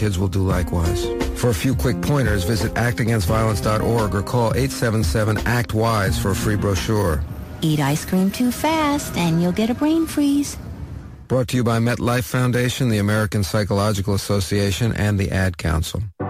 kids will do likewise. For a few quick pointers, visit actagainstviolence.org or call 877-ACT-WISE for a free brochure. Eat ice cream too fast and you'll get a brain freeze. Brought to you by MetLife Foundation, the American Psychological Association, and the Ad Council.